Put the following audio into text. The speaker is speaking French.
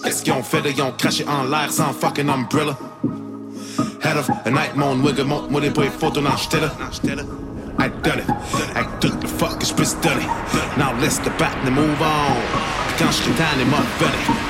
Qu'est-ce qu'ils ont fait de, ils ont craché en l'air sans fucking umbrella. Head of a night, mon wigger, moi des boys photos dans j'étais là. I done it, I took the fuck, je peux se donner. Now let's the back and move on. Quand j'étais tanné, m'a venez.